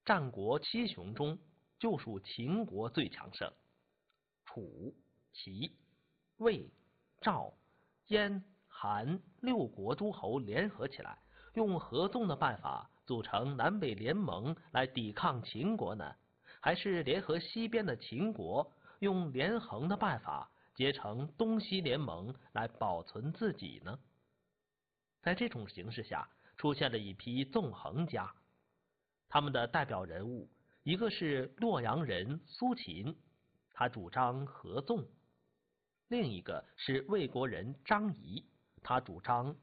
战国七雄中就属秦国最强盛。楚、齐、魏、赵、燕、韩六国诸侯联合起来，用合纵的办法组成南北联盟来抵抗秦国呢？还是联合西边的秦国，用连横的办法结成东西联盟来保存自己呢？在这种形势下，出现了一批纵横家，他们的代表人物一个是洛阳人苏秦，他主张合纵；另一个是魏国人张仪，他主张